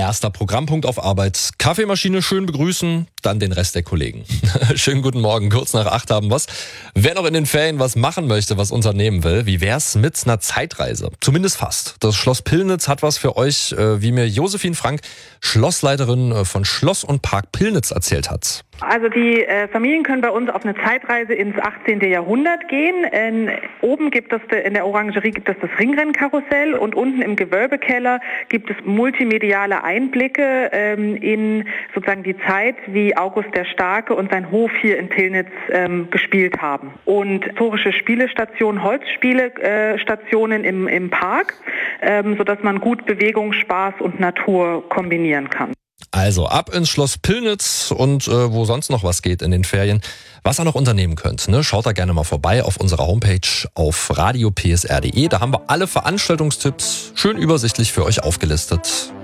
Erster Programmpunkt auf Arbeit. Kaffeemaschine schön begrüßen, dann den Rest der Kollegen. Schönen guten Morgen, kurz nach 8 haben wir's. Wer noch in den Ferien was machen möchte, was unternehmen will, wie wär's mit einer Zeitreise? Zumindest fast. Das Schloss Pillnitz hat was für euch, wie mir Josephine Frank, Schlossleiterin von Schloss und Park Pillnitz, erzählt hat. Also die Familien können bei uns auf eine Zeitreise ins 18. Jahrhundert gehen. Oben gibt es in der Orangerie gibt es das Ringrennkarussell und unten im Gewölbekeller gibt es multimediale Einblicke in sozusagen die Zeit, wie August der Starke und sein Hof hier in Pillnitz gespielt haben. Und historische Spielestationen, Holzspielestationen im Park, sodass man gut Bewegung, Spaß und Natur kombinieren kann. Also ab ins Schloss Pillnitz und wo sonst noch was geht in den Ferien. Was ihr noch unternehmen könnt, ne? Schaut da gerne mal vorbei auf unserer Homepage auf radiopsr.de. Da haben wir alle Veranstaltungstipps schön übersichtlich für euch aufgelistet.